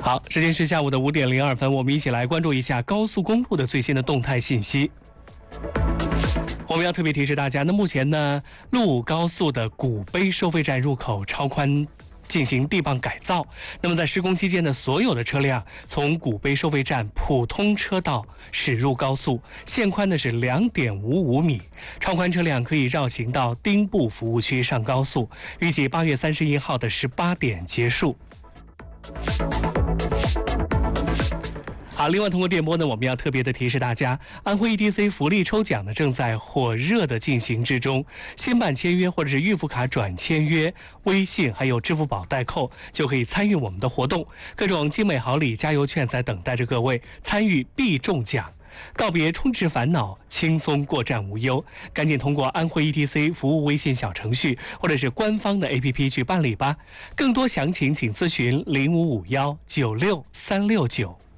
好，时间是下午的5点02分，我们一起来关注一下高速公路的最新的动态信息。我们要特别提示大家，那目前呢，陆武高速的古碑收费站入口超宽进行地磅改造，那么在施工期间呢，所有的车辆从古碑收费站普通车道驶入高速，限宽呢是2.55米，超宽车辆可以绕行到丁步服务区上高速，预计8月31号的18点结束。好，另外通过电波呢，我们要特别的提示大家，安徽 ETC 福利抽奖呢正在火热的进行之中，新办签约或者是预付卡转签约，微信还有支付宝代扣就可以参与我们的活动，各种精美好礼、加油券在等待着各位，参与必中奖。告别充值烦恼，轻松过站无忧，赶紧通过安徽 ETC 服务微信小程序或者是官方的 APP 去办理吧。更多详情请咨询0551963669。